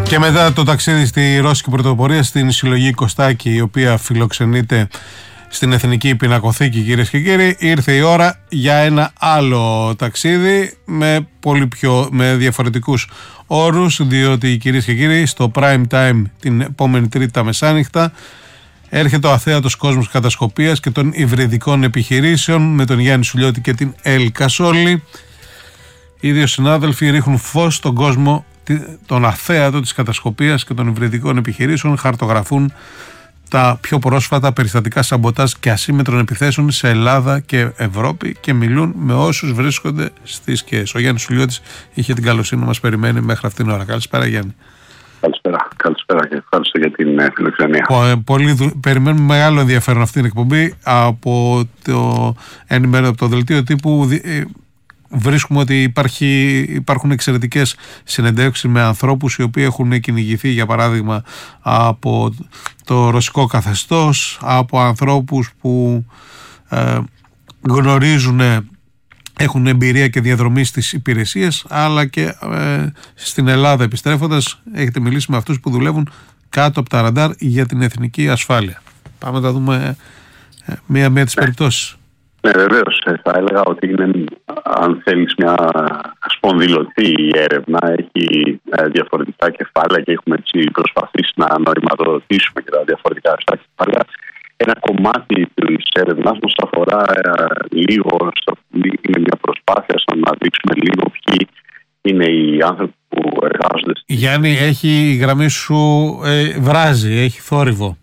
Και μετά το ταξίδι στη Ρώσικη Πρωτοπορία, στην συλλογή Κωστάκη, η οποία φιλοξενείται στην Εθνική Πινακοθήκη, κυρίες και κύριοι, ήρθε η ώρα για ένα άλλο ταξίδι με διαφορετικούς όρους, διότι, κυρίες και κύριοι, στο prime time την επόμενη Τρίτη τα μεσάνυχτα έρχεται ο αθέατος κόσμος κατασκοπίας και των υβριδικών επιχειρήσεων με τον Γιάννη Σουλιώτη και την Έλλη Κασόλη. Οι δύο συνάδελφοι ρίχνουν φως στον κόσμο, τον αθέατο της κατασκοπίας και των υβριδικών επιχειρήσεων, χαρτογραφούν τα πιο πρόσφατα περιστατικά σαμποτάζ και ασύμμετρων επιθέσεων σε Ελλάδα και Ευρώπη και μιλούν με όσους βρίσκονται στις σκιές. Ο Γιάννης Σουλιώτης είχε την καλοσύνη να μας περιμένει μέχρι αυτήν την ώρα. Καλησπέρα, Γιάννη. Καλησπέρα και ευχαριστώ για την φιλοξενία. Περιμένουμε μεγάλο ενδιαφέρον αυτή την εκπομπή. Από το δελτίο τύπου βρίσκουμε ότι υπάρχουν εξαιρετικές συνεντεύξεις με ανθρώπους οι οποίοι έχουν κυνηγηθεί, για παράδειγμα, από το ρωσικό καθεστώς, από ανθρώπους που γνωρίζουν, έχουν εμπειρία και διαδρομή στις υπηρεσίες, αλλά και στην Ελλάδα επιστρέφοντας έχετε μιλήσει με αυτούς που δουλεύουν κάτω από τα ραντάρ για την εθνική ασφάλεια. Πάμε να δούμε μία τις περιπτώσεις. Ναι, βεβαίως. Θα έλεγα ότι είναι, αν θέλεις, μια σπονδυλωτή έρευνα. Έχει διαφορετικά κεφάλαια και έχουμε έτσι προσπαθήσει να νοηματοδοτήσουμε και τα διαφορετικά αυτά κεφάλαια. Ένα κομμάτι της έρευνας μας αφορά είναι μια προσπάθεια στο να δείξουμε λίγο ποιοι είναι οι άνθρωποι που εργάζονται. Γιάννη, η γραμμή σου βράζει, έχει θόρυβο.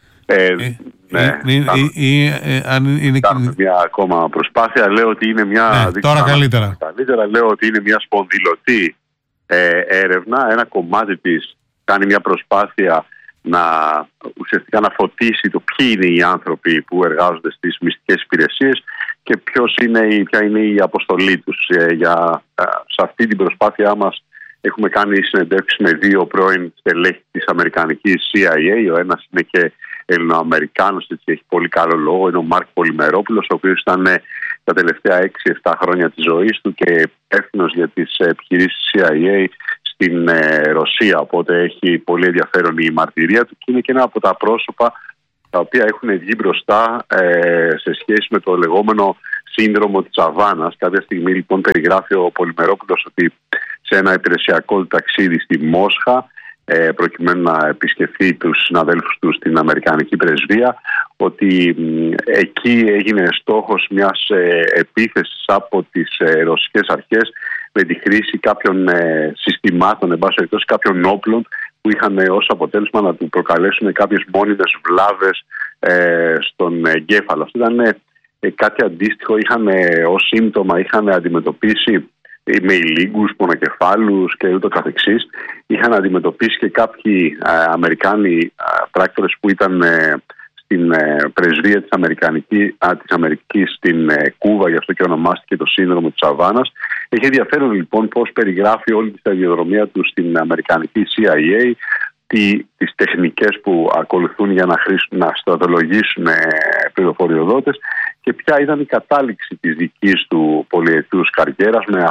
Κάνουμε μια ακόμα προσπάθεια. Λέω ότι είναι μια. Τώρα καλύτερα. Λέω ότι είναι μια σπονδυλωτή έρευνα. Ένα κομμάτι της κάνει μια προσπάθεια ουσιαστικά να φωτίσει το ποιοι είναι οι άνθρωποι που εργάζονται στις μυστικές υπηρεσίες και ποια είναι η αποστολή τους. Σε αυτή την προσπάθειά μας έχουμε κάνει συνεντεύξεις με δύο πρώην στελέχη της αμερικανικής CIA. Ο ένας είναι και Ελληνοαμερικάνος, έτσι έχει πολύ καλό λόγο, είναι ο Μάρκ Πολυμερόπουλος, ο οποίος ήταν τα τελευταία 6-7 χρόνια της ζωής του και υπεύθυνος για τις επιχειρήσεις CIA στην Ρωσία. Οπότε έχει πολύ ενδιαφέρον η μαρτυρία του και είναι και ένα από τα πρόσωπα τα οποία έχουν βγει μπροστά σε σχέση με το λεγόμενο σύνδρομο της Αβάνας. Κάποια στιγμή λοιπόν περιγράφει ο Πολυμερόπουλος ότι σε ένα υπηρεσιακό ταξίδι στη Μόσχα, προκειμένου να επισκεφθεί τους συναδέλφους του στην Αμερικανική πρεσβεία, ότι εκεί έγινε στόχος μιας επίθεσης από τις ρωσικές αρχές με τη χρήση κάποιων συστημάτων, εν πάση περιπτώσει κάποιων όπλων που είχαν ως αποτέλεσμα να του προκαλέσουν κάποιες μόνιμες βλάβες στον εγκέφαλο. Αυτό ήταν κάτι αντίστοιχο, ως σύμπτωμα είχαν αντιμετωπίσει με ηλίγκους, πονοκεφάλους και ούτω καθεξής. Είχαν αντιμετωπίσει και κάποιοι Αμερικάνοι πράκτορες που ήταν στην πρεσβεία της Αμερικής στην Κούβα, γι' αυτό και ονομάστηκε το σύνδρομο της Αβάνας. Έχει ενδιαφέρον λοιπόν πώς περιγράφει όλη τη σταδιοδρομία του στην Αμερικανική CIA, τις τεχνικές που ακολουθούν για να στρατολογήσουν πληροφοριοδότες και ποια ήταν η κατάληξη της δικής του πολυετούς καριέρας με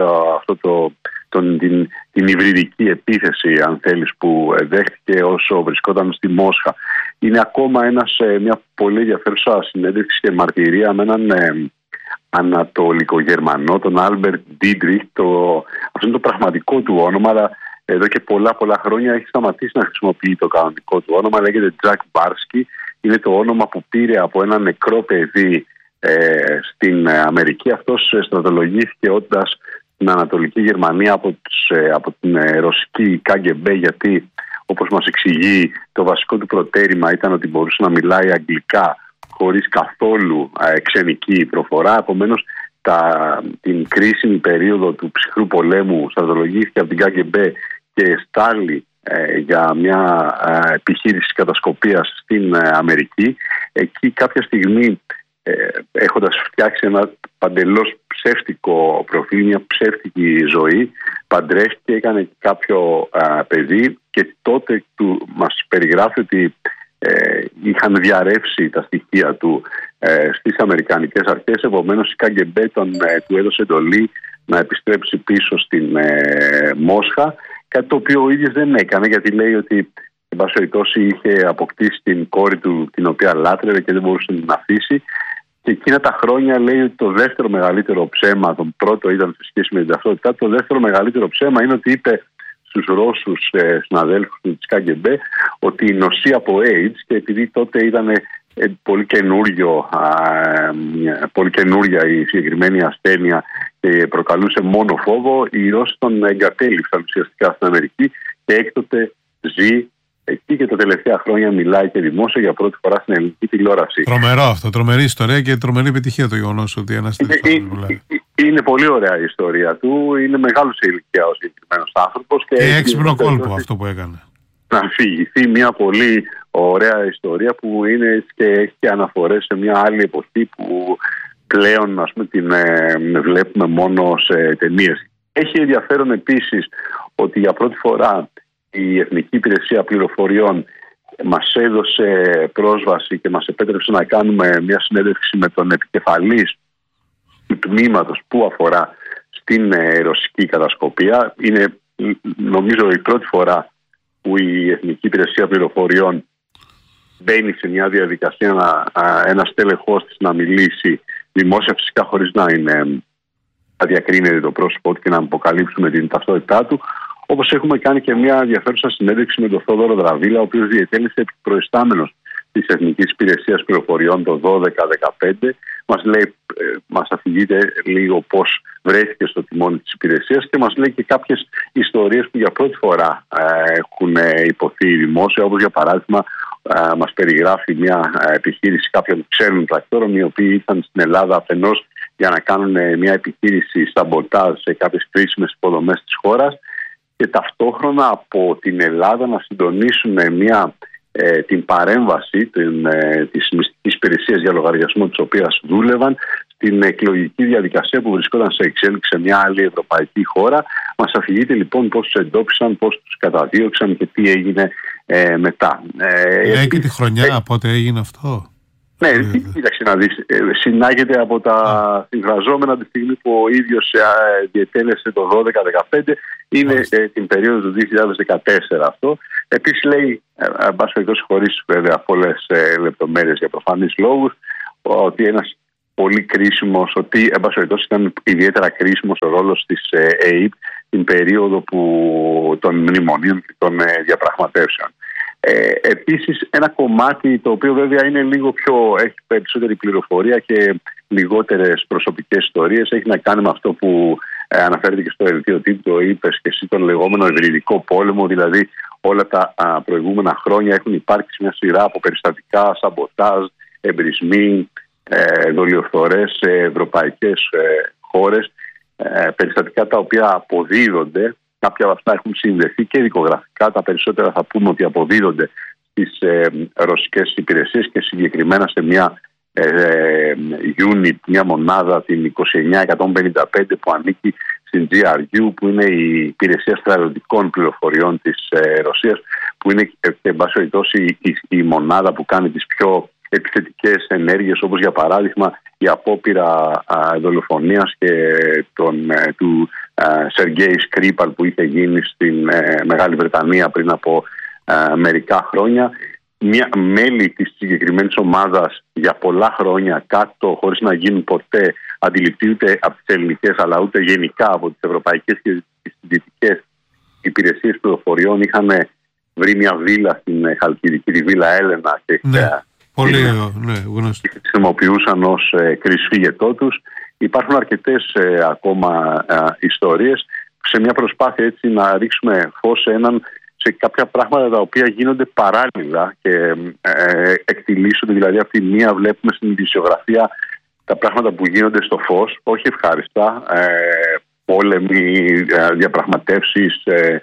την υβριδική επίθεση, αν θέλεις, που δέχτηκε όσο βρισκόταν στη Μόσχα. Είναι ακόμα μια πολύ ενδιαφέρουσα συνέντευξη και μαρτυρία με έναν Ανατολικογερμανό, τον Άλμπερτ Ντίντριχ. Αυτό είναι το πραγματικό του όνομα, αλλά εδώ και πολλά χρόνια έχει σταματήσει να χρησιμοποιεί το κανονικό του όνομα. Λέγεται Τζακ Μπάρσκι. Είναι το όνομα που πήρε από ένα νεκρό παιδί στην Αμερική. Αυτός στρατολογήθηκε όντας στην Ανατολική Γερμανία από την ρωσική KGB, γιατί όπως μας εξηγεί το βασικό του προτέρημα ήταν ότι μπορούσε να μιλάει αγγλικά χωρίς καθόλου ξενική προφορά. Επομένως την κρίσιμη περίοδο του ψυχρού πολέμου στρατολογήθηκε από την KGB και στάλει για μια επιχείρηση κατασκοπίας στην Αμερική. Εκεί κάποια στιγμή, έχοντας φτιάξει ένα παντελώς ψεύτικο προφίλ, μια ψεύτικη ζωή, παντρεύτηκε, έκανε κάποιο παιδί και τότε μας περιγράφει ότι είχαν διαρρεύσει τα στοιχεία του στις αμερικανικές αρχές. Επομένως η KGB του έδωσε εντολή να επιστρέψει πίσω στην Μόσχα Κάτι το οποίο ο ίδιος δεν έκανε, γιατί λέει ότι εν πάση περιπτώσει είχε αποκτήσει την κόρη του, την οποία λάτρευε και δεν μπορούσε να την αφήσει. Και εκείνα τα χρόνια λέει ότι το δεύτερο μεγαλύτερο ψέμα, το πρώτο ήταν σε σχέση με την ταυτότητά, το δεύτερο μεγαλύτερο ψέμα είναι ότι είπε στους Ρώσους συναδέλφους του της KGB ότι νοσεί από AIDS, και επειδή τότε ήταν πολύ καινούρια η συγκεκριμένη ασθένεια και προκαλούσε μόνο φόβο, οι Ρώσοι τον εγκατέλειψαν ουσιαστικά στην Αμερική και έκτοτε ζει εκεί και τα τελευταία χρόνια μιλάει και δημόσια για πρώτη φορά στην ελληνική τηλεόραση. Τρομερό αυτό, τρομερή ιστορία και τρομερή επιτυχία το γεγονός ότι ένας τέτοιος μιλάει. Είναι πολύ ωραία η ιστορία του, είναι μεγάλο σε ηλικία ο συγκεκριμένος άνθρωπος. Και έξυπνο κόλπο αυτό που έκανε. Να αφηγηθεί μια πολύ ωραία ιστορία που είναι και έχει και αναφορές σε μια άλλη εποχή που πλέον ας πούμε την βλέπουμε μόνο σε ταινίες. Έχει ενδιαφέρον επίσης ότι για πρώτη φορά η Εθνική Υπηρεσία Πληροφοριών μας έδωσε πρόσβαση και μας επέτρεψε να κάνουμε μια συνέντευξη με τον επικεφαλής του τμήματος που αφορά στην ρωσική κατασκοπία. Είναι νομίζω η πρώτη φορά που η Εθνική Υπηρεσία Πληροφοριών μπαίνει σε μια διαδικασία ένας τέλεχος της να μιλήσει δημόσια, φυσικά χωρίς να διακρίνεται το πρόσωπό του και να αποκαλύψουμε την ταυτότητά του. Όπως έχουμε κάνει και μια ενδιαφέρουσα συνέντευξη με τον Θόδωρο Δραβίλα, ο οποίος διετέλεσε προϊστάμενος της Εθνικής Υπηρεσίας Πληροφοριών το 12-15. Μας αφηγείται λίγο πώς βρέθηκε στο τιμόνι της υπηρεσίας και μας λέει και κάποιες ιστορίες που για πρώτη φορά έχουν υποθεί δημόσια, όπως για παράδειγμα μας περιγράφει μια επιχείρηση κάποιων ξένων πρακτόρων οι οποίοι ήρθαν στην Ελλάδα αφενός για να κάνουν μια επιχείρηση σαμποτάζ σε κάποιες κρίσιμες υποδομές της χώρας και ταυτόχρονα από την Ελλάδα να συντονίσουν την παρέμβαση της μυστικής υπηρεσίας για λογαριασμό της οποίας δούλευαν στην εκλογική διαδικασία που βρισκόταν σε εξέλιξη σε μια άλλη ευρωπαϊκή χώρα. Μας αφηγείται λοιπόν πώς τους εντόπισαν, πώς τους καταδίωξαν και τι έγινε μετά. Λέει και τη χρονιά πότε έγινε αυτό. Ναι, κοίταξε να δεις. Συνάγεται από τα συμφραζόμενα τη στιγμή που ο ίδιος διετέλεσε το 12-15. Είναι την περίοδο του 2014 αυτό. Επίσης λέει, εν πάση περιπτώσει χωρίς βέβαια πολλές λεπτομέρειες για προφανείς λόγους, ότι ένας πολύ κρίσιμος, ότι εν πάση περιπτώσει ήταν ιδιαίτερα κρίσιμος ο ρόλος της ΕΕΠ την περίοδο των μνημονίων και των διαπραγματεύσεων. Επίσης ένα κομμάτι το οποίο βέβαια είναι λίγο έχει περισσότερη πληροφορία και λιγότερες προσωπικές ιστορίες, έχει να κάνει με αυτό που αναφέρεται και στο δελτίο τύπου, το είπες και εσύ, τον λεγόμενο ευρυδικό πόλεμο. Δηλαδή όλα τα προηγούμενα χρόνια έχουν υπάρξει μια σειρά από περιστατικά, σαμποτάζ, εμπρισμοί, δολιοφθορές σε ευρωπαϊκές χώρες, περιστατικά τα οποία αποδίδονται. Κάποια από αυτά έχουν συνδεθεί και δικογραφικά. Τα περισσότερα θα πούμε ότι αποδίδονται στις ρωσικές υπηρεσίες και συγκεκριμένα σε μια unit, μια μονάδα, την 29155 που ανήκει στην GRU, που είναι η υπηρεσία στρατιωτικών πληροφοριών της Ρωσίας, που είναι εν πάση περιπτώσει η μονάδα που κάνει τις πιο επιθετικές ενέργειες, όπως για παράδειγμα η απόπειρα δολοφονίας του Σεργέη Σκρίπαλ που είχε γίνει στην Μεγάλη Βρετανία πριν από μερικά χρόνια. Μια μέλη της συγκεκριμένης ομάδας για πολλά χρόνια κάτω, χωρίς να γίνουν ποτέ αντιληπτοί ούτε από τις ελληνικές αλλά ούτε γενικά από τις ευρωπαϊκές και τις δυτικές υπηρεσίες πληροφοριών, είχαν βρει μια βίλα στην Χαλκιδική, τη Βίλα Έλενα, και πολύ γνωστή. Χρησιμοποιούσαν ως κρυσφύγετό τους. Υπάρχουν αρκετές ακόμα ιστορίες σε μια προσπάθεια έτσι να ρίξουμε φως σε κάποια πράγματα τα οποία γίνονται παράλληλα και εκτιλήσονται. Δηλαδή από τη μία βλέπουμε στην ειδησιογραφία τα πράγματα που γίνονται στο φως, όχι ευχάριστα, πόλεμοι, διαπραγματεύσεις,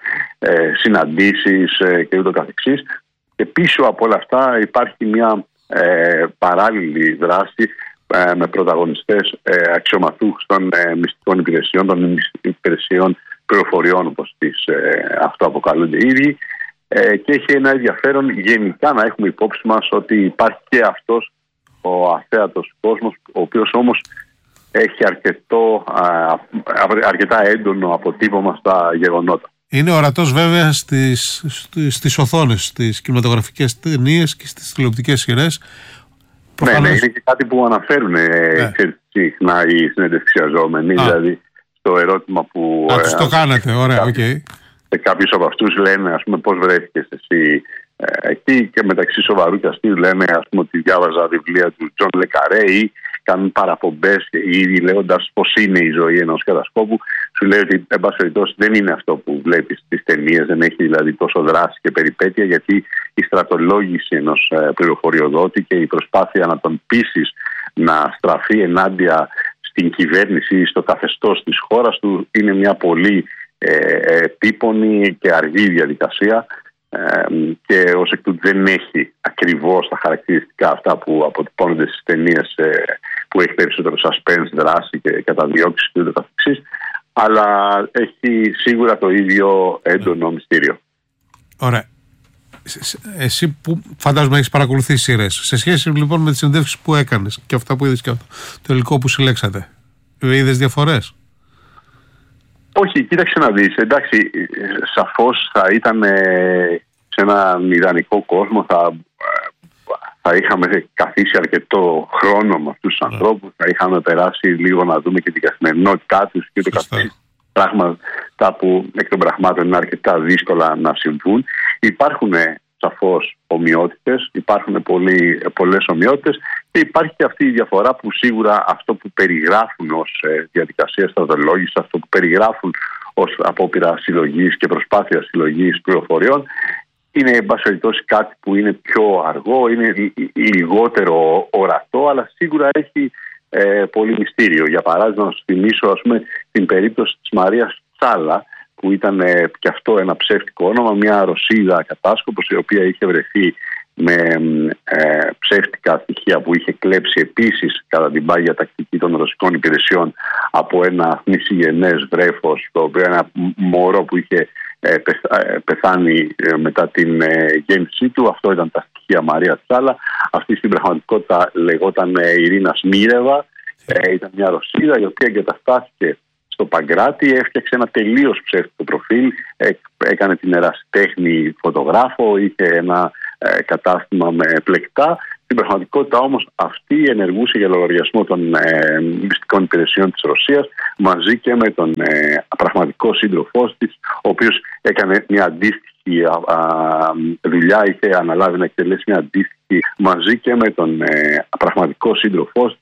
συναντήσεις και ούτω καθεξής. Και πίσω από όλα αυτά υπάρχει μια παράλληλη δράση με πρωταγωνιστές αξιωματούχους των μυστικών υπηρεσιών, των υπηρεσιών πληροφοριών, όπως τις αυτοαποκαλούνται οι ίδιοι, και έχει ένα ενδιαφέρον γενικά να έχουμε υπόψη μας ότι υπάρχει και αυτός ο αθέατος κόσμος, ο οποίος όμως έχει αρκετά έντονο αποτύπωμα στα γεγονότα. Είναι ορατός βέβαια στις οθόνες, στις κινηματογραφικές ταινίες και στις τηλεοπτικές σειρές. Ναι, είναι και κάτι που αναφέρουν συχνά οι συνεντευξιαζόμενοι, δηλαδή στο ερώτημα που... τους το κάνετε, ωραία, οκ. Κάποιους από αυτούς λένε, ας πούμε, πώς βρέθηκες εσύ εκεί, και μεταξύ σοβαρού και αστείου λένε, ας πούμε, ότι διάβαζα βιβλία του Τζον Λεκαρέ ή κάνουν παραπομπές ήδη λέγοντας πώς είναι η ζωή ενός κατασκόπου. Σου λέει ότι, εν πάση περιπτώσει, δεν είναι αυτό που βλέπεις στις ταινίες, δεν έχει δηλαδή τόσο δράση και περιπέτεια, γιατί η στρατολόγηση ενός πληροφοριοδότη και η προσπάθεια να τον πείσεις να στραφεί ενάντια στην κυβέρνηση ή στο καθεστώς της χώρας του είναι μια πολύ επίπονη και αργή διαδικασία, και ως εκ τούτου δεν έχει ακριβώς τα χαρακτηριστικά αυτά που αποτυπώνονται στις ταινίες, που έχει περισσότερο suspense, δράση και καταδιώξεις και ούτω καθεξής, αλλά έχει σίγουρα το ίδιο έντονο μυστήριο. Ωραία. Εσύ που φαντάζομαι έχεις παρακολουθήσει σειρές, σε σχέση λοιπόν με τις συνεντεύξεις που έκανες και αυτά που είδες και αυτό το υλικό που συλλέξατε, είδες διαφορές? Όχι, κοίταξε να δεις. Εντάξει, σαφώς θα ήταν σε έναν ιδανικό κόσμο, θα είχαμε καθίσει αρκετό χρόνο με αυτούς τους ανθρώπους, θα είχαμε περάσει λίγο να δούμε και την καθημερινότητά τους και το καθεξής, πράγματα που εκ των πραγμάτων είναι αρκετά δύσκολα να συμβούν. Υπάρχουν σαφώς ομοιότητες, υπάρχουν πολλές ομοιότητες, και υπάρχει και αυτή η διαφορά που σίγουρα αυτό που περιγράφουν ως διαδικασία στρατολόγησης, αυτό που περιγράφουν ως απόπειρα συλλογής και προσπάθεια συλλογής πληροφοριών, είναι εν πάση περιπτώσει κάτι που είναι πιο αργό, είναι λιγότερο ορατό, αλλά σίγουρα έχει πολύ μυστήριο. Για παράδειγμα, να σου θυμίσω, ας πούμε, την περίπτωση της Μαρίας Τσάλα, που ήταν και αυτό ένα ψεύτικο όνομα, μια Ρωσίδα κατάσκοπος, η οποία είχε βρεθεί με ψεύτικα στοιχεία που είχε κλέψει επίσης κατά την πάγια τακτική των ρωσικών υπηρεσιών από ένα νησιγενές βρέφος, το οποίο ένα μωρό που είχε πεθάνει μετά την γέννησή του. Αυτό ήταν τα στοιχεία Μαρία Τσάλα. Αυτή στην πραγματικότητα λεγόταν Ειρήνα Σμίρεβα. Ήταν μια Ρωσίδα η οποία εγκαταστάθηκε στο Παγκράτη, έφτιαξε ένα τελείως ψεύτικο προφίλ, έκανε την ερασιτέχνη φωτογράφο, είχε ένα κατάστημα με πλεκτά. Στην πραγματικότητα όμως αυτή ενεργούσε για λογαριασμό των μυστικών υπηρεσιών της Ρωσίας, μαζί και με τον πραγματικό σύντροφός της, ο οποίος έκανε μια αντίστοιχη δουλειά, είχε αναλάβει να εκτελέσει μια αντίστοιχη μαζί και με τον πραγματικό σύντροφός